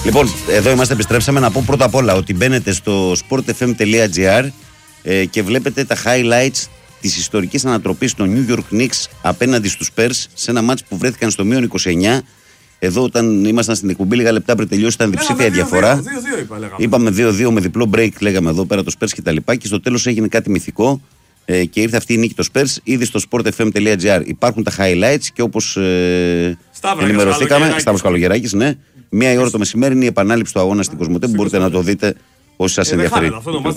Λοιπόν, εδώ είμαστε, επιστρέψαμε. Να πω πρώτα απ' όλα ότι μπαίνετε στο sportfm.gr και βλέπετε τα highlights της ιστορικής ανατροπής των New York Knicks απέναντι στους Spurs σε ένα μάτς που βρέθηκαν στο μείον 29. Εδώ, όταν ήμασταν στην εκπομπή, λίγα λεπτά πριν τελειώσει, ήταν διψήφια διαφορά. 2-2 είπαμε 2-2 με διπλό break, λέγαμε εδώ πέρα το Spurs και τα λοιπά. Και στο τέλος έγινε κάτι μυθικό και ήρθε αυτή η νίκη το Spurs. Ήδη στο sportfm.gr υπάρχουν τα highlights και όπως ενημερωθήκαμε, Σταύρος Καλογεράκης, ναι. 1 η ώρα το μεσημέρι είναι η επανάληψη του αγώνα στην Κοσμοτέ που μπορείτε να το δείτε όσοι σας ενδιαφέρει.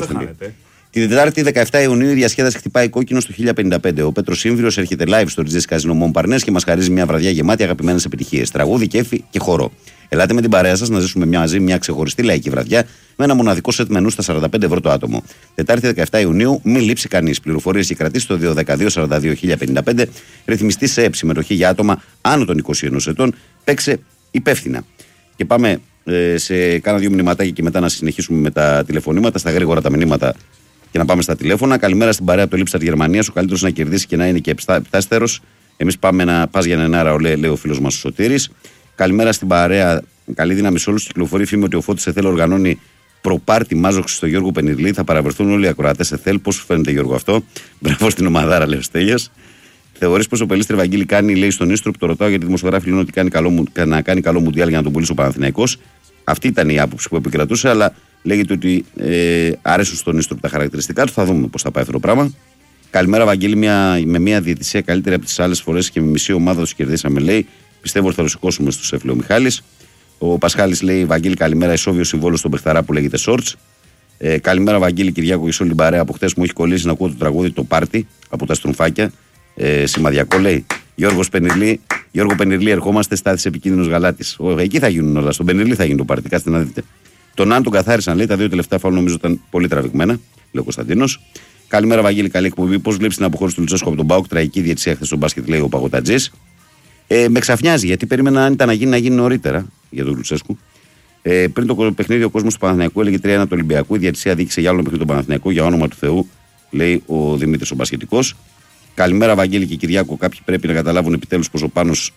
Την Τετάρτη 17 Ιουνίου η διασκέδαση χτυπάει κόκκινο στο 1055. Ο Πέτρος Σύμβριος έρχεται live στο Ριζές Καζίνο Μομπαρνές και μας χαρίζει μια βραδιά γεμάτη αγαπημένες επιτυχίες. Τραγούδι, κέφι και χορό. Ελάτε με την παρέα σας να ζήσουμε μαζί μια ξεχωριστή λαϊκή βραδιά με ένα μοναδικό σετ μενού στα 45 ευρώ το άτομο. Τετάρτη 17 Ιουνίου, μην λείψει κανείς. Πληροφορίες και κρατήσεις στο 212-42-1055. Ρυθμιστή σε συμμετοχή για άτομα άνω των 21 ετών. Παίξε υπεύθυνα. Και πάμε σε κάνα 2 μηνυματάκια και μετά να συνεχίσουμε με τα τηλεφωνήματα, στα γρήγορα τα μηνύματα και να πάμε στα τηλέφωνα. Καλημέρα στην παρέα από το Lipstar Γερμανίας. Ο καλύτερος να κερδίσει και να είναι και επτάστερος. Εμείς πάμε να πας για νενάρα, λέει ο φίλος μας ο Σωτήρης. Καλημέρα στην παρέα. Καλή δύναμη σε όλους. Κυκλοφορεί φήμη ότι ο Φώτης ΕΘΕΛ οργανώνει προπάρτι μάζοξη στο Γιώργο Πενιρλή. Θα παραβρεθούν όλοι οι ακροατές ΕΘΕΛ. Πώς σου φαίνεται, Γιώργο, αυτό? Μπράβο στην ομαδάρα, λέει ο Στέλιος. Θεωρείς πως ο Πελίστρη Βαγγίλη κάνει, λέει, στον Ίστρουπ? Το ρωτάω γιατί οι δημοσιογράφοι λένε ότι να κάνει καλό μουντιάλ για να τον πουλήσει ο Παναθηναϊκός. Αυτή ήταν η άποψη που επικρατούσε, αλλά λέγεται ότι αρέσουν στον Ίστρουπ τα χαρακτηριστικά του. Θα δούμε πώς θα πάει αυτό το πράγμα. Καλημέρα, Βαγγέλη. Με μια διαιτησία καλύτερη από τις άλλες φορές και με μισή ομάδα του κερδίσαμε, λέει. Πιστεύω ότι θα το σηκώσουμε στο σεφ, λέει ο Μιχάλης. Ο Πασχάλης λέει: Βαγγέλη, καλημέρα. Ισόβιο συμβόλαιο στον Μπεχταρά που λέγεται Shorts. Καλημέρα, Βαγγέλη, Κυριάκο και σε όλη την παρέα. Από χτες μου έχει κολλήσει να ακούω το τραγούδι το Πάρτι από τα Στρουμφάκια. Σημαδιακό, λέει. Γιώργο Πενιρλή, ερχόμαστε στάθης επικίνδυνος γαλάτης. Εκεί θα γίνουν όλα. Στον Πενιρλή θα γίνει το Πάρτι. Κάτσε να δείτε. Τον Αν τον καθάρισαν, λέει. Τα 2 τελευταία φάουλ νομίζω ήταν πολύ τραβηγμένα, λέει ο Κωνσταντίνος. Καλημέρα, Βαγγέλη, καλή εκπομπή. Πώς βλέπεις την αποχώρηση του Λουτσέσκου από τον ΠΑΟΚ? Τραγική διαιτησία χθες στο μπάσκετ, λέει ο Παγωτατζής. Με ξαφνιάζει γιατί περίμενα αν ήταν να γίνει νωρίτερα για τον Λουτσέσκου. Πριν το παιχνίδι, ο κόσμος του Παναθηναϊκού έλεγε 3-1 του Ολυμπιακού. Η διαιτησία δίκησε για άλλο παιχνίδι του Παναθηναϊκού, για όνομα του Θεού, λέει ο Δημήτρης ο Μπασκετικός. Καλημέρα, Βαγγέλη και Κυριάκο. Κάποιοι πρέπει να καταλάβουν επιτέλους πως ο Πάνος,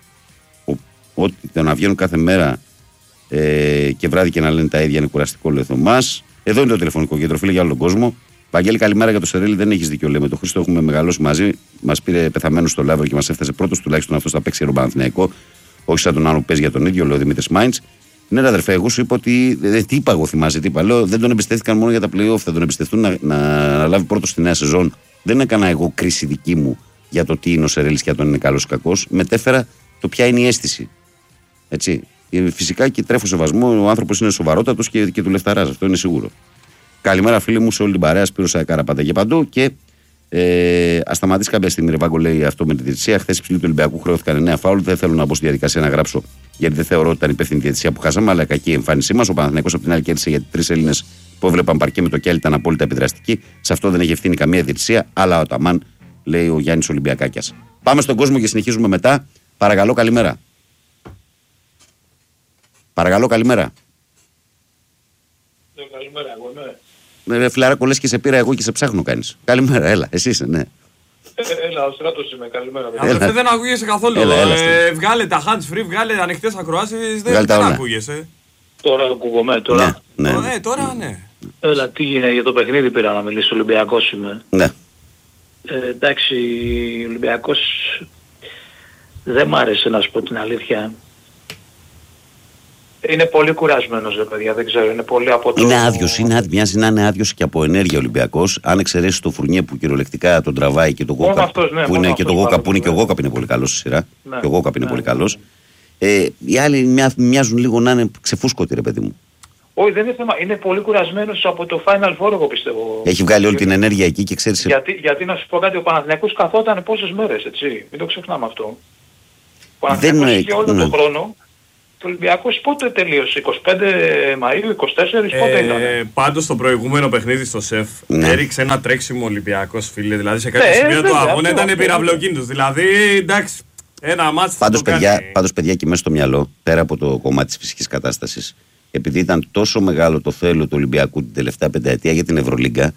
ότι το να βγαίνουν κάθε μέρα και βράδυ και να λένε τα ίδια είναι κουραστικό, λέει ο Θωμάς. Εδώ είναι το τηλεφωνικό κέντρο, φίλε, για όλο τον κόσμο. Βαγγέλη, καλημέρα. Για το Σερέλι δεν έχεις δίκιο, λέει. Με τον Χρήστο έχουμε μεγαλώσει μαζί. Μας πήρε πεθαμένο στο Λάβρο και μας έφτασε πρώτος. Τουλάχιστον αυτό θα παίξει για τον Παναθηναϊκό. Όχι σαν τον άλλο που παίζει για τον ίδιο, λέει ο Δημήτρης Μάιντς. Ναι, αδερφέ, εγώ σου είπα ότι. Τι είπα εγώ, θυμάσαι τι είπα? Λέω, δεν τον εμπιστεύτηκαν μόνο για τα playoff. Θα τον εμπιστευτούν να λάβει πρώτο στη νέα σεζόν. Δεν έκανα εγώ κρίση δική μου για το τι είναι ο Σερέλης και αν τον είναι καλός ή κακός. Μετέφερα το ποια είναι η αίσθηση. Έτσι. Φυσικά και τρέφω σεβασμό. Ο άνθρωπος είναι σοβαρότατος και του λεφταράς. Αυτό είναι σίγουρο. Καλημέρα, φίλοι μου, σε όλη την παρέα. Σπύρος Σαϊκάρα πάντα και παντού. Και ας σταματήσει κάποια στιγμή, ρε Βάγκο, λέει αυτό με τη διαιτησία. Χθες οι ψηλοί του Ολυμπιακού χρεώθηκαν 9 φάουλ. Δεν θέλω να μπω στη διαδικασία να γράψω, γιατί δεν θεωρώ ότι ήταν υπεύθυνη διαιτησία που χάσαμε, αλλά κακή εμφάνισή μας. Ο Παναθηναϊκός από την άλλη κέρδισε, γιατί 3 Έλληνες που έβλεπαν παρκέ με το Κέλ ήταν απόλυτα επιδραστικοί. Σε αυτό δεν έχει ευθύνη καμία διαιτησία. Αλλά ο Ταμάν, λέει ο Γιάννης Ολυμπιακάκιας. Πάμε στον κόσμο και συνεχίζουμε μετά. Παρακαλώ, καλημέρα. Παρακαλώ, καλημέρα. Καλημέρα, εγώ, ναι. Φιλαράκο, λες και σε πήρα εγώ και σε ψάχνω κάνεις. Καλημέρα, έλα, εσύ είσαι, ναι. Έλα, ο Στράτος είμαι, καλημέρα. Αδερφέ, δεν ακούγεσαι καθόλου. Βγάλε τα hands free, βγάλε ανοιχτές ακροάσεις, δεν ακούγεσαι. Τώρα ακούγομαι, τώρα. Ναι. Τώρα ναι. Έλα, τι είναι, για το παιχνίδι πήρα να μιλήσω, Ολυμπιακός είμαι. Ναι. Εντάξει, ο Ολυμπιακός δεν μ' άρεσε, να σου πω την αλήθεια. Είναι πολύ κουρασμένος, ρε παιδιά, δεν ξέρω, είναι πολύ από το... Είναι άδειος, μοιάζει να είναι άδειος και από ενέργεια ο Ολυμπιακός. Αν εξαιρέσεις το Φουρνιέ που κυριολεκτικά τον τραβάει και τον Γόκαπ, που είναι και το Γόκαπ που είναι και ο Γόκαπ είναι πολύ καλός στη σειρά. Ναι, και ο Γόκαπ είναι πολύ καλός. Οι άλλοι μοιάζουν λίγο να είναι ξεφούσκωτοι, ρε παιδί μου. Όχι, δεν είναι θέμα. Είναι πολύ κουρασμένος από το Final Four, εγώ πιστεύω. Έχει βγάλει όλη την ενέργεια εκεί και ξέρεις... Γιατί να σου πω κάτι, ο Παναθηναϊκός καθόταν πόσες μέρες, έτσι. Μην το ξεχνάμε αυτό. Ο Παναθηναϊκός είχε όλο τον χρόνο. Το Ολυμπιακός πότε τελείωσε, 25 Μαΐου, 24, πότε ήταν? Πάντως στο προηγούμενο παιχνίδι στο ΣΕΦ έριξε ένα τρέξιμο Ολυμπιακός, φίλε. Δηλαδή σε κάποιο σημείο του αγώνα ήταν πυραυλοκίνητος. Δηλαδή, εντάξει, ένα μάτς θα το κάνει. Πάντως, παιδιά, και μέσα στο μυαλό, πέρα από το κομμάτι της φυσικής κατάστασης, επειδή ήταν τόσο μεγάλο το θέλω του Ολυμπιακού την τελευταία πενταετία για την Ευρωλίγκα,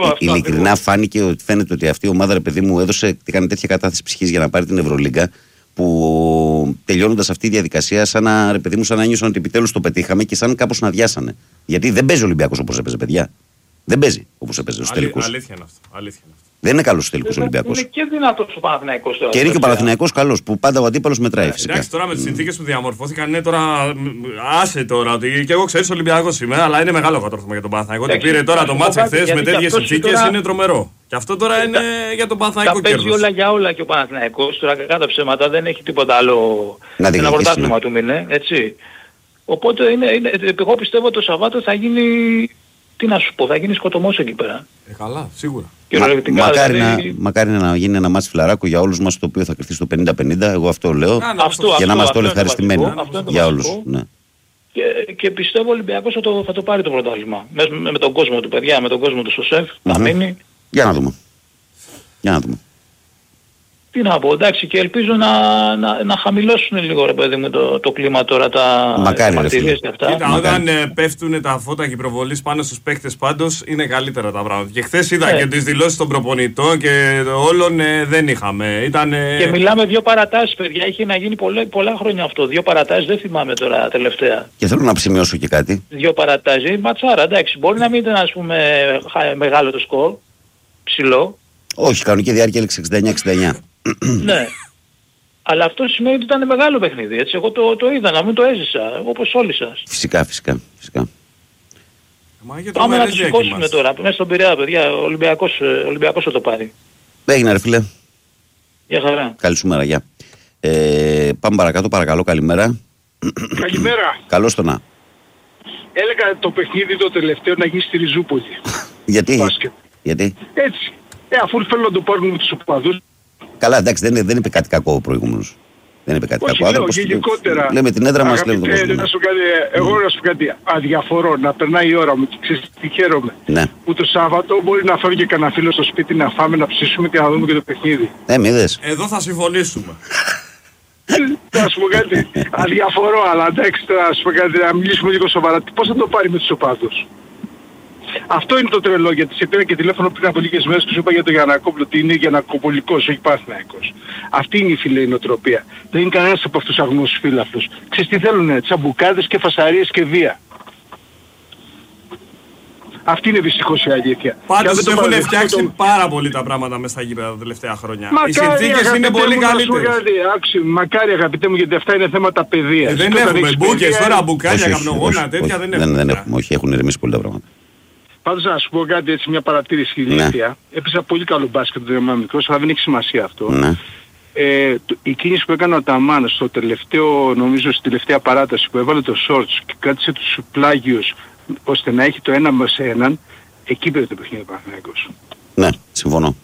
ειλικρινά φαίνεται ότι αυτή η ομάδα, ρε παιδί μου, έκανε τέτοια κατάθεση ψυχής για να πάρει την Ευρωλίγκα, που τελειώνοντας αυτή η διαδικασία, σαν να νιώσαν ότι επιτέλους το πετύχαμε και σαν κάπως να διάσανε. Γιατί δεν παίζει ο Ολυμπιακός όπως έπαιζε, παιδιά. Δεν παίζει όπως έπαιζε στους τελικούς. Αλήθεια είναι αυτό. Δεν είναι καλός στους τελικούς ο Ολυμπιακός. Είναι και δυνατός ο Παναθηναϊκός τώρα. Και είναι και ο Παναθηναϊκός καλός, που πάντα ο αντίπαλος μετράει φυσικά. Εντάξει, τώρα με τις συνθήκες που διαμορφώθηκαν, είναι τώρα. Άσε τώρα ότι και εγώ ξέρεις Ολυμπιακός σήμερα, αλλά είναι μεγάλο κατόρθωμα για τον Παναθηναϊκό. Ότι πήρε τώρα το μάτς εχθές με τέτοιες συνθήκες είναι τρομερό. Και αυτό τώρα είναι για τον Παναθηναϊκό κέρδος. Τα παίζει όλα για όλα και ο Παναθηναϊκός. Τώρα κακά τα ψέματα δεν έχει τίποτα άλλο. Ένα πρωτάθλημα του είναι, έτσι. Οπότε εγώ πιστεύω το Σαββάτο θα γίνει. Τι να σου πω, θα γίνει σκοτωμός εκεί πέρα. Καλά, σίγουρα. Μακάρι να γίνει ένα μάτς φιλαράκο για όλους μας, το οποίο θα κρυφτεί στο 50-50. Εγώ αυτό λέω. Για να είμαστε όλοι ευχαριστημένοι για όλους. Ναι. Και πιστεύω ο Ολυμπιακός θα το πάρει το πρωτάθλημα. Με τον κόσμο του, παιδιά, με τον κόσμο του στο ΣΕΦ. Να μείνει. Για να δούμε. Τι να πω, εντάξει, και ελπίζω να χαμηλώσουν λίγο, ρε παιδί μου, το κλίμα τώρα, τα μαρτυρίες και αυτά. Κοίτα, όταν πέφτουν τα φώτα και η προβολής πάνω στους παίκτες πάντως, είναι καλύτερα τα πράγματα. Και χθες είδα και τις δηλώσεις των προπονητών και όλων δεν είχαμε. Και μιλάμε 2 παρατάσεις, παιδιά, είχε να γίνει πολλά χρόνια αυτό. 2 παρατάσεις, δεν θυμάμαι τώρα τελευταία. Και θέλω να σημειώσω και κάτι. 2 παρατάσεις, ματσάρα, εντάξει, μπορεί να μην ήταν, ας πούμε, μεγάλο το σκορ, ψηλό. Όχι, κανονική διάρκεια έλεξε 69-69. Ναι. Αλλά αυτό σημαίνει ότι ήταν μεγάλο παιχνίδι, έτσι. Εγώ το είδα, να μην το έζησα, όπως όλοι σας. Φυσικά. Πάμε να τους σηκώσουμε τώρα, μέσα στον Πειραιά, παιδιά. Ο Ολυμπιακός θα το πάρει. Έγινε, ρε φίλε. Γεια χαρά. Καλή σου μέρα, γεια. Πάμε παρακάτω, παρακαλώ, καλημέρα. Καλημέρα. Καλώς το να. Έλεγα το παιχνίδι το τελευταίο να γίνει στη Ριζούπολη. Γιατί? Έτσι. Αφού θέλω να το πάρουμε με τους οπαδούς. Καλά, εντάξει, δεν είπε κάτι κακό ο προηγούμενος. Δεν είπε κάτι κακό. Λέω γενικότερα. Λέμε την έδρα μας, λέμε το κόσμο. Εγώ να σου πω κάτι. Αδιαφορώ να περνάει η ώρα μου και ξέρεις τι χαίρομαι. Ναι. Που το Σάββατο μπορεί να φέρει και κανένα φίλο στο σπίτι να φάμε, να ψήσουμε και να δούμε και το παιχνίδι. Μη είδες. Εδώ θα συμφωνήσουμε. Να σου πω κάτι. Αδιαφορώ, αλλά εντάξει, να σου πω κάτι, να μιλήσουμε λίγο σοβαρά. Πώς θα το πάρει με τους οπαδούς. Αυτό είναι το τρελό, γιατί σε πήρα και τηλέφωνο πριν από λίγες μέρες και σου είπα για τον Γιαννακόπουλο ότι είναι Γιαννακοπολικός, όχι Παναθηναϊκός. Αυτή είναι η φίλε η νοοτροπία. Δεν είναι κανένας από αυτούς τους αγνούς φίλαθλους. Ξέρεις τι θέλουνε, τσαμπουκάδες και φασαρίες και βία. Αυτή είναι δυστυχώς η αλήθεια. Πάντως έχουν φτιάξει πάρα πολύ τα πράγματα μέσα στα γήπεδα τα τελευταία χρόνια. Οι συνθήκες είναι πολύ καλύτερες. Μακάρι αγαπητέ μου, γιατί αυτά είναι θέματα παιδείας. Δεν έχουμε μπούκες τώρα, μπουκάλια, καπνογόνα, τέτοια δεν έχουμε. Δεν έχουμε, όχι, έχουν ηρεμήσει πολύ τα πράγματα. Πάντως να σου πω κάτι έτσι, μια παρατήρηση ηλίθια. Έπαιζα πολύ καλό μπάσκετ το δέμα μικρός, αλλά δεν έχει σημασία αυτό. Ναι. Η κίνηση που έκανε ο Ταμάν στο τελευταίο, νομίζω στην τελευταία παράταση που έβαλε το shorts και κράτησε τους πλάγιους ώστε να έχει το 1-1, εκεί πήρε το παιχνίδι ο Παναθηναϊκός. Ναι, συμφωνώ.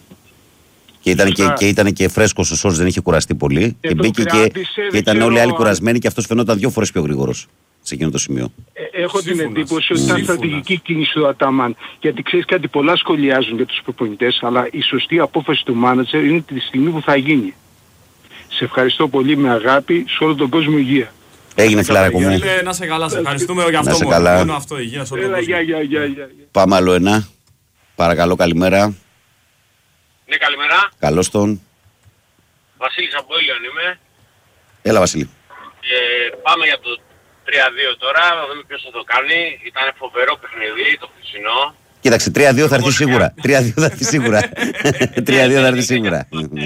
Και ήταν και φρέσκος ο shorts, δεν είχε κουραστεί πολύ. Και μπήκε και ήταν όλοι οι άλλοι κουρασμένοι και αυτός φαινόταν 2 φορές πιο γρήγορος σε εκείνο το σημείο. Έχω την εντύπωση ότι ήταν στρατηγική κίνηση του Αταμάν. Γιατί ξέρεις κάτι, πολλά σχολιάζουν για τους προπονητές, αλλά η σωστή απόφαση του μάνατζερ είναι τη στιγμή που θα γίνει. Σε ευχαριστώ πολύ, με αγάπη, σε όλο τον κόσμο, υγεία. Έγινε, φιλαράκο μου. Να σε καλά, σε ευχαριστούμε για αυτό μόνο αυτό, υγεία σε όλο τον κόσμο. Πάμε άλλο ένα. Παρακαλώ, καλημέρα. Ναι, καλημέρα. Καλώς τον. Βασίλης από Ήλιον είμαι. Έλα, Βασίλη. Πάμε για το 3-2 τώρα, να δούμε ποιος θα το κάνει. Ήταν φοβερό παιχνίδι το χθεσινό. Κοίταξε, 3-2 θα έρθει σίγουρα. 3-2 θα έρθει σίγουρα. 3-2 θα έρθει σίγουρα.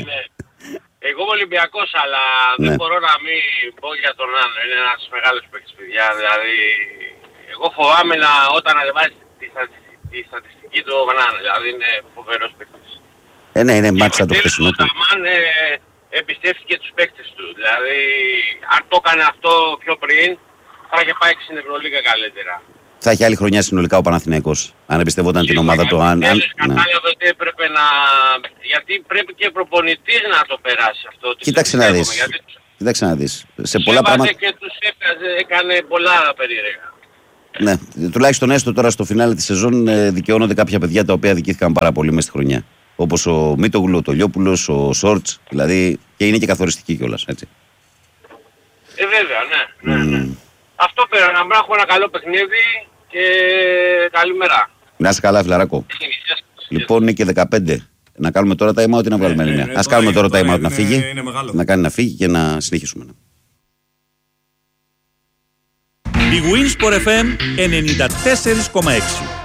Εγώ είμαι Ολυμπιακός, αλλά δεν μπορώ να μην πω για τον Άνω. Είναι ένας μεγάλος παίκτης, παιδιά. Δηλαδή, εγώ φοβάμαι όταν ανεβάζει τη στατιστική του Νάνο. Δηλαδή, είναι φοβερός παίκτης. Ναι, είναι μάτσα το χθεσινό του. Εμπιστεύτηκε τους παίκτες του. Δηλαδή, αν το έκανε αυτό πιο πριν, θα είχε πάει στην Ευρωλίγα καλύτερα. Θα έχει άλλη χρονιά συνολικά ο Παναθηναϊκός, αν εμπιστευόταν την ομάδα του. Κατάλαβε ότι έπρεπε να... Γιατί πρέπει και ο προπονητής να το περάσει αυτό. Κοίταξε να δεις. Κοίταξε να δεις. Σε πολλά πράγματα... και τους έκανε πολλά περίεργα. Ναι, τουλάχιστον έστω τώρα στο φινάλε της σεζόν δικαιώνονται κάποια παιδιά τα οποία δικήθηκαν πάρα πολύ μέσα στη χρονιά. Όπως ο Μίτογλου, ο Τολιόπουλος, ο Σόρτς, δηλαδή και είναι και καθοριστική κιόλας, έτσι. Βέβαια, ναι. Αυτό πέρα, να έχουμε ένα καλό παιχνίδι και καλημέρα. Να είσαι καλά, φιλαράκο. Λοιπόν, είναι και 15. Να κάνουμε τώρα time out ή να βγάλουμε άλλη μια? Ας κάνουμε τώρα time out να φύγει. Να κάνει να φύγει και να συνεχίσουμε. Η Winsport FM 94,6.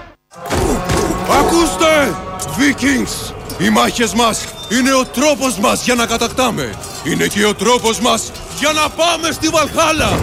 Ακούστε! Vikings! Οι μάχες μας είναι ο τρόπος μας για να κατακτάμε. Είναι και ο τρόπος μας για να πάμε στη Βαλχάλα.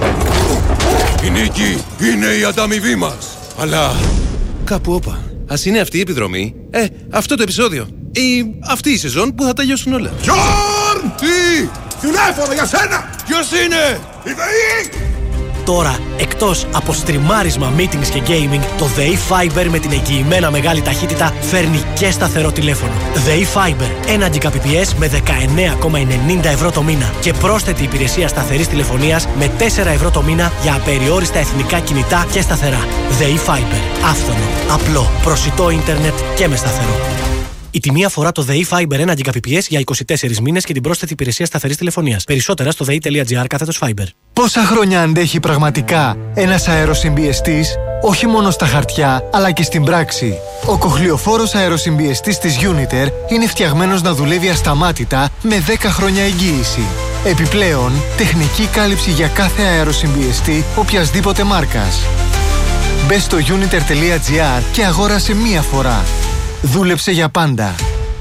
Η νίκη είναι η ανταμοιβή μας. Αλλά κάπου όπα. Ας είναι αυτή η επιδρομή. Αυτό το επεισόδιο. Ή αυτή η σεζόν που θα τελειώσουν όλα. Γιόρν! Τι! Τηλέφωνο για σένα! Ποιος είναι? Η ΔΕΗ! Τώρα, εκτός από στριμάρισμα, meetings και gaming, το ΔΕΗ Fiber με την εγγυημένα μεγάλη ταχύτητα φέρνει και σταθερό τηλέφωνο. ΔΕΗ Fiber, 1 Gbps με 19,90 ευρώ το μήνα και πρόσθετη υπηρεσία σταθερής τηλεφωνίας με 4 ευρώ το μήνα για απεριόριστα εθνικά κινητά και σταθερά. ΔΕΗ Fiber, άφθονο, απλό, προσιτό ίντερνετ και με σταθερό. Η τιμή αφορά το ΔΕΗ Fiber 1 Gbps για 24 μήνες και την πρόσθετη υπηρεσία σταθερής τηλεφωνίας. Περισσότερα στο dei.gr/Fiber. Πόσα χρόνια αντέχει πραγματικά ένας αεροσυμπιεστής, όχι μόνο στα χαρτιά, αλλά και στην πράξη? Ο κοχλιοφόρος αεροσυμπιεστής της Uniter είναι φτιαγμένος να δουλεύει ασταμάτητα με 10 χρόνια εγγύηση. Επιπλέον, τεχνική κάλυψη για κάθε αεροσυμπιεστή οποιασδήποτε μάρκας. Μπες στο uniter.gr και αγόρασε μία φορά. Δούλεψε για πάντα.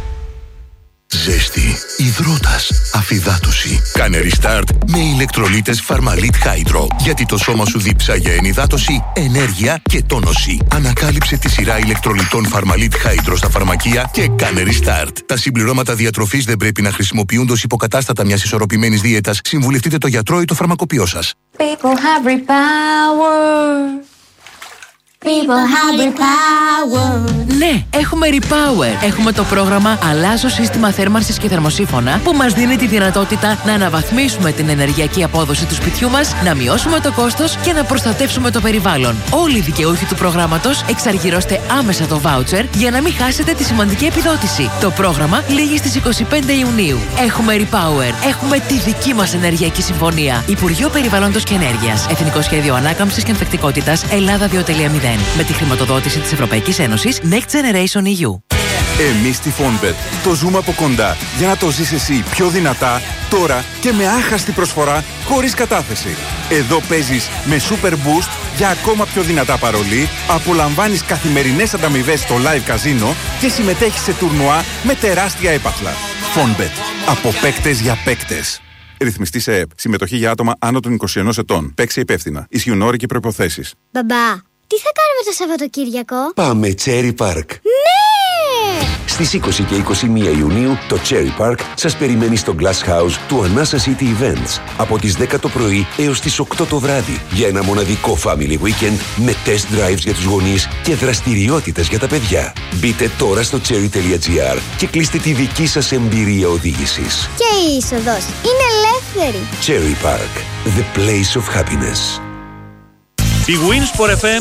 Ζέστη, υδρότας, αφυδάτωση. Κάνε restart με ηλεκτρολίτες Φαρμαλίτ Hydro. Γιατί το σώμα σου δίψα για ενυδάτωση, ενέργεια και τόνωση. Ανακάλυψε τη σειρά ηλεκτρολιτών Φαρμαλίτ Hydro στα φαρμακεία και κάνε restart. Τα συμπληρώματα διατροφής δεν πρέπει να χρησιμοποιούνται ως υποκατάστατα μιας ισορροπημένης δίαιτας. Συμβουλευτείτε το γιατρό ή το φαρμακοποιό σας. People have repower. People have repower. Ναι, έχουμε Repower. Έχουμε το πρόγραμμα Αλλάζω σύστημα θέρμανσης και θερμοσύφωνα που μας δίνει τη δυνατότητα να αναβαθμίσουμε την ενεργειακή απόδοση του σπιτιού μας, να μειώσουμε το κόστος και να προστατεύσουμε το περιβάλλον. Όλοι οι δικαιούχοι του προγράμματος εξαργυρώστε άμεσα το voucher για να μην χάσετε τη σημαντική επιδότηση. Το πρόγραμμα λήγει στις 25 Ιουνίου. Έχουμε Repower. Έχουμε τη δική μας ενεργειακή συμφωνία. Υπουργείο Περιβάλλοντος και Ενέργειας. Εθνικό Σχέδιο Ανάκαμψης και Ανθεκτικότητας Ελλάδα 2.0. Με τη χρηματοδότηση της Ευρωπαϊκής Ένωσης Next Generation EU. Εμείς στη Fonbet το ζούμε από κοντά για να το ζεις εσύ πιο δυνατά, τώρα και με άχαστη προσφορά χωρίς κατάθεση. Εδώ παίζεις με Super Boost για ακόμα πιο δυνατά παρολί, απολαμβάνεις καθημερινές ανταμοιβές στο live καζίνο και συμμετέχεις σε τουρνουά με τεράστια έπαθλα. Fonbet. Από παίκτες για παίκτες. Ρυθμιστή σε ΕΕΠ. Συμμετοχή για άτομα άνω των 21 ετών. Παίξε υπεύθυνα. Ισχύουν όροι και προϋποθέσεις. Μπαμπά, τι θα κάνουμε το Σαββατοκύριακο? Πάμε Cherry Park. Ναι! Στις 20 και 21 Ιουνίου το Cherry Park σας περιμένει στο Glass House του Anasa City Events από τις 10 το πρωί έως τις 8 το βράδυ για ένα μοναδικό family weekend με test drives για τους γονείς και δραστηριότητες για τα παιδιά. Μπείτε τώρα στο cherry.gr και κλείστε τη δική σας εμπειρία οδήγησης. Και η είσοδος είναι ελεύθερη. Cherry Park, the place of happiness. Η Winsport FM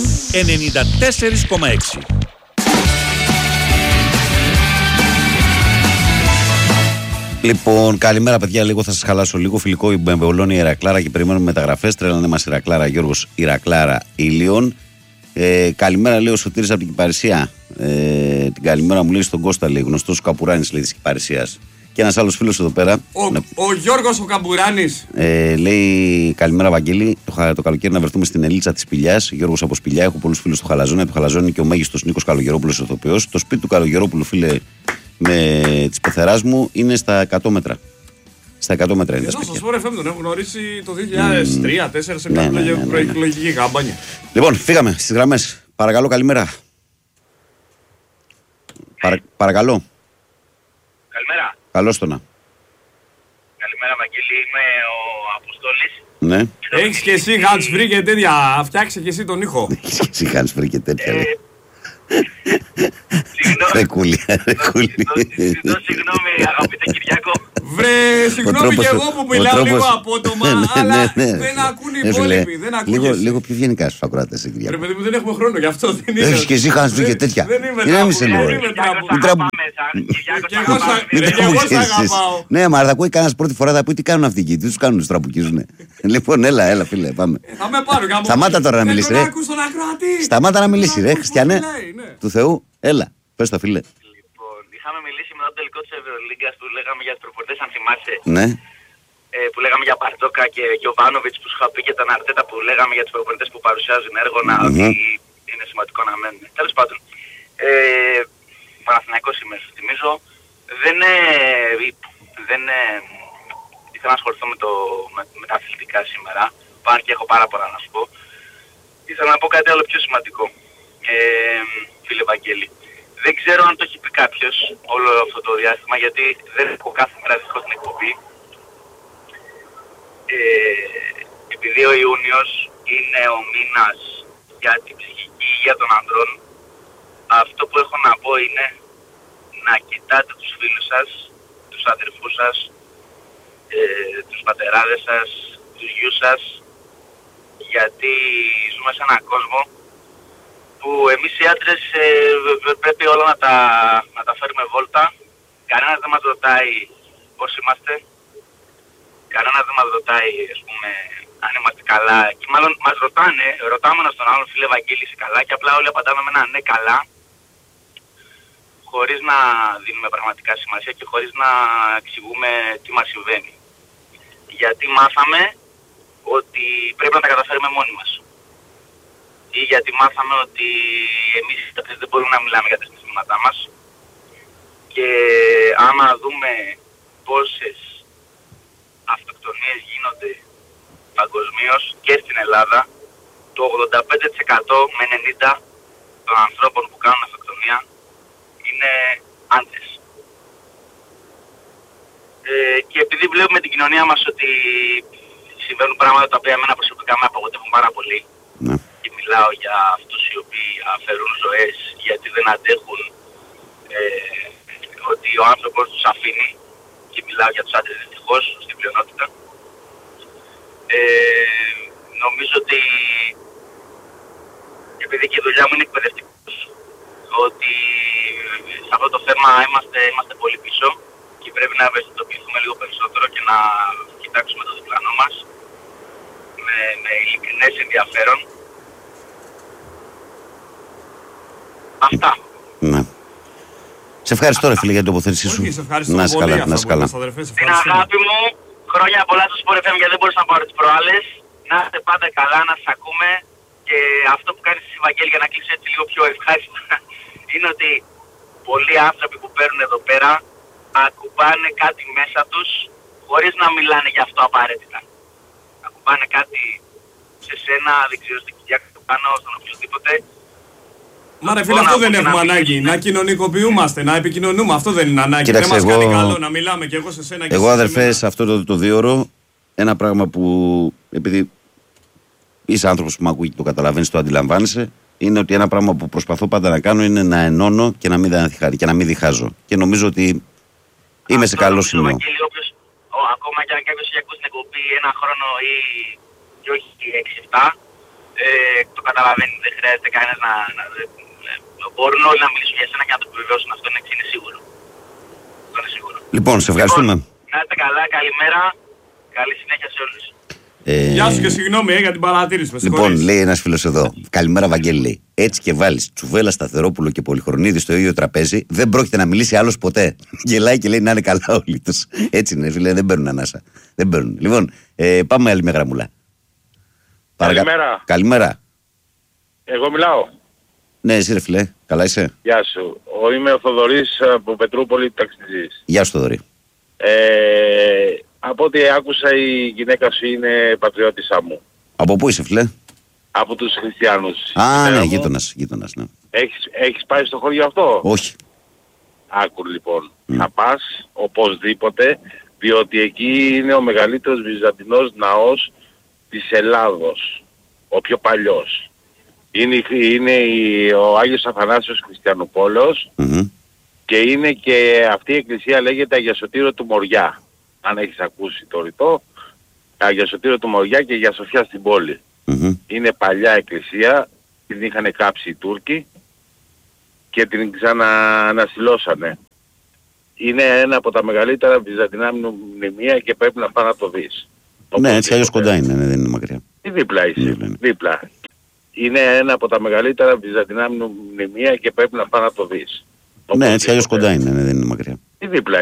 94,6. Λοιπόν, καλημέρα παιδιά. Λίγο θα σας χαλάσω λίγο. Φιλικό η Μπεμπολώνη Ηρακλάρα και περιμένουμε μεταγραφές. Τρέλανε μας Ηρακλάρα, Γιώργος Ηρακλάρα Ηλίων. Καλημέρα, λέει ο Σωτήρης από την Κυπαρισία. Την καλημέρα μου λέει στον Κώστα, λέει, γνωστός Καπουράνης, λέει, της Κυπαρισίας. Και ένας άλλος φίλος εδώ πέρα. Ο Γιώργος ο Καμπουράνης. Λέει καλημέρα, Βαγγέλη. Το καλοκαίρι να βρεθούμε στην Ελίτσα της Σπηλιάς. Γιώργος από Σπηλιά. Έχω πολλούς φίλους στο Χαλαζόνι. Από το Χαλαζόνι είναι και ο μέγιστος Νίκος Καλογερόπουλος ηθοποιός. Το σπίτι του Καλογερόπουλου, φίλε, με της πεθεράς μου είναι στα 100 μέτρα. Στα 100 μέτρα είναι τα σπίτια. Εδώ στο Sport FM τον έχω γνωρίσει το 2003-2004 σε μια προεκλογική καμπάνια. Λοιπόν, φύγαμε στις γραμμές. Παρακαλώ, καλημέρα. Παρακαλώ. Καλημέρα. Καλώς το να. Καλημέρα, Βαγγέλη. Είμαι ο Αποστόλης. Ναι. Έχεις και εσύ hands free και τέτοια. Φτιάξε και εσύ τον ήχο. Έχεις και εσύ hands free και τέτοια. Ρε κούλη, ρε κούλη. Συγγνώμη, αγαπητέ Κυριακό. Βρε, συγγνώμη και εγώ που μιλάω λίγο απότομα, αλλά δεν ακούν οι υπόλοιποι. Λίγο πιο γενικά στους ακροατές, Κυριακό. Ρε παιδί μου, δεν έχουμε χρόνο γι' αυτό. Έχεις και εσύ hands free και τέτοια. Δεν είμαι τράπου. Και εγώ σ' αγαπάω. Ναι, μα θα ακούει κανένας πρώτη φορά, θα πει τι κάνουν αυτοί εκεί, τι τους κάνουν, τους τραπουκίζουνε. Λοιπόν, έλα φίλε, πάμε. Θα με πάρω κάπου. Σταμάτα τώρα να μιλήσει, ρε. Σταμάτα να μιλήσει, ρε, Χριστιανέ. Του Θεού, έλα, πες το, φίλε. Λοιπόν, είχαμε μιλήσει μετά το τελικό της Ευρωλίγκας που λέγαμε για τους προπονητές, αν θυμάσαι. Ναι. Που λέγαμε για Μπαρτζόκα και Γιοβάνοβιτς που σου είχα πει, και τον Αρτέτα που λέγαμε για τους προπονητές που παρουσιάζουν έργο ότι είναι σημαντικό να μένουν. Τέλος πάντων, Παναθηναϊκός είμαι, σας θυμίζω. Δεν ήθελα να ασχοληθώ με τα αθλητικά σήμερα. Πάνε και έχω πάρα πολλά να σου πω. Ήθελα να πω κάτι άλλο πιο σημαντικό, φίλε Βαγγέλη. Δεν ξέρω αν το έχει πει κάποιος όλο αυτό το διάστημα, γιατί δεν έχω κάθε μέρα δυστυχώς την εκπομπή. Επειδή ο Ιούνιος είναι ο μήνας για την ψυχική υγεία των ανδρών, αυτό που έχω να πω είναι να κοιτάτε τους φίλους σας, τους αδερφούς σας, τους πατεράδες σας, τους γιους σας, γιατί ζούμε σε έναν κόσμο που εμείς οι άντρες πρέπει όλα να τα φέρουμε βόλτα. Κανένας δεν μας ρωτάει πώς είμαστε. Κανένας δεν μας ρωτάει, ας πούμε, αν είμαστε καλά. Και μάλλον μας ρωτάμε ένας τον άλλον, φίλε Βαγγέλη, είσαι καλά, και απλά όλοι απαντάμε με ένα ναι καλά, χωρίς να δίνουμε πραγματικά σημασία και χωρίς να εξηγούμε τι μας συμβαίνει. Γιατί μάθαμε ότι πρέπει να τα καταφέρουμε μόνοι μας. Ή γιατί μάθαμε ότι εμείς δεν μπορούμε να μιλάμε για τα συναισθήματά μας. Και άμα δούμε πόσες αυτοκτονίες γίνονται παγκοσμίως και στην Ελλάδα, το 85% με 90% των ανθρώπων που κάνουν αυτοκτονία είναι άντρες. Και επειδή βλέπουμε την κοινωνία μας ότι συμβαίνουν πράγματα τα οποία εμένα προσωπικά με απογοητεύουν πάρα πολύ, και μιλάω για αυτούς οι οποίοι αφαιρούν ζωές γιατί δεν αντέχουν ότι ο άνθρωπος τους αφήνει, και μιλάω για τους άντρες δυστυχώς στην πλειονότητα, νομίζω ότι επειδή και η δουλειά μου είναι εκπαιδευτικός, ότι σε αυτό το θέμα είμαστε πολύ πίσω και πρέπει να ευαισθητοποιηθούμε λίγο περισσότερο και να κοιτάξουμε το διπλανό μας με ειλικρινές ενδιαφέρον. Αυτά. Ναι. Σε ευχαριστώ, ρε φίλε, για την τοποθέτησή σου. Να είσαι καλά, να είσαι καλά. Την αγάπη μου, χρόνια πολλά στο Sport FM, γιατί δεν μπορούσα να πάρω τις προάλλες. Να είστε πάντα καλά, να σας ακούμε. Και αυτό που κάνεις εσύ, Βαγγέλη, για να κλείσω έτσι λίγο πιο ευχάριστα, είναι ότι πολλοί άνθρωποι που παίρνουν εδώ πέρα ακουμπάνε κάτι μέσα τους χωρίς να μιλάνε γι' αυτό απαραίτητα. Ακουμπάνε κάτι σε σένα, δεν ξέρω, στην κοιλιά πάνω, στον οποιοδήποτε. Μα ρε φίλε, αυτό δεν έχουμε ανάγκη. Να κοινωνικοποιούμαστε, να επικοινωνούμε. Αυτό δεν είναι ανάγκη. Κοίταξε, δεν μας κάνει καλό να μιλάμε και εγώ σε σένα και εγώ, αδερφέ, σε αυτό το 2ωρο, ένα πράγμα που, επειδή είσαι άνθρωπος που με ακούει και το καταλαβαίνεις, το αντιλαμβάνεσαι, είναι ότι ένα πράγμα που προσπαθώ πάντα να κάνω είναι να ενώνω και να μην διχάζω. Και νομίζω ότι είμαι σε καλό σημείο. Ακόμα και αν κάποιος έχει ακούσει την εκπομπή ένα χρόνο ή και όχι 6-7, το καταλαβαίνει, δεν χρειάζεται κανένας να μπορούν όλοι να μιλήσουν για σένα και να το επιβεβαιώσουν. Αυτό είναι σίγουρο. Αυτό είναι σίγουρο. Λοιπόν, σε ευχαριστούμε. Να είστε καλά, καλημέρα, καλή συνέχεια σε όλους. Γεια σου και συγγνώμη για την παρατήρηση. Λοιπόν, λέει ένας φίλος εδώ, καλημέρα Βαγγέλη, λέει. Έτσι και βάλεις Τσουβέλα, Σταθερόπουλο και Πολυχρονίδη στο ίδιο τραπέζι, δεν πρόκειται να μιλήσει άλλος ποτέ. Γελάει και λέει να είναι καλά όλοι τους. Έτσι είναι, φίλε, δεν παίρνουν ανάσα. Δεν παίρνουν. Λοιπόν, πάμε άλλη μια γραμμούλα. Καλημέρα. Καλημέρα. Εγώ μιλάω. Ναι, εσύ ρε φίλε, καλά είσαι? Γεια σου. Είμαι ο Θοδωρής από Πετρούπολη, ταξιτζής. Γεια σου Θοδωρή. Από ό,τι άκουσα η γυναίκα σου είναι πατριώτισσα μου. Από πού είσαι φίλε? Από τους χριστιανούς. Α, ναι, γείτονας, ναι. Έχεις πάει στο χωριό αυτό? Όχι. Άκου λοιπόν, θα πας οπωσδήποτε, διότι εκεί είναι ο μεγαλύτερος βυζαντινός ναός της Ελλάδος, ο πιο παλιός. Είναι ο Άγιος Αθανάσιος Χριστιανουπόλεως και είναι και αυτή η εκκλησία λέγεται Αγία Σωτήρο του Μοριά. Αν έχεις ακούσει το ρητό, Αγία Σωτήρο του Μοριά και Αγία Σοφιά στην πόλη. Είναι παλιά εκκλησία, την είχαν κάψει οι Τούρκοι και την ξανααναστηλώσανε. Είναι ένα από τα μεγαλύτερα βυζαντινά μνημεία και πρέπει να πάει να το δεις. Ναι, έτσι αλλιώς κοντά είναι, δεν είναι μακριά. Δίπλα είσαι, δίπλα. Είναι ένα από τα μεγαλύτερα βυζαντινά μνημεία και πρέπει να πάει να το δεις. Ναι, έτσι αλλιώς κοντά είναι, δεν είναι μακριά. Τι δίπλα